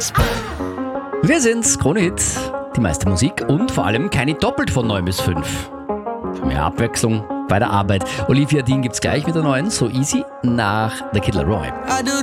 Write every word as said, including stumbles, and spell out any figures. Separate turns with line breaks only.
Wir sind's, Krone Hit, die meiste Musik und vor allem keine doppelt von neun bis fünf. Für mehr Abwechslung bei der Arbeit. Olivia Dean gibt's gleich mit der neuen So Easy nach The Kid Laroi.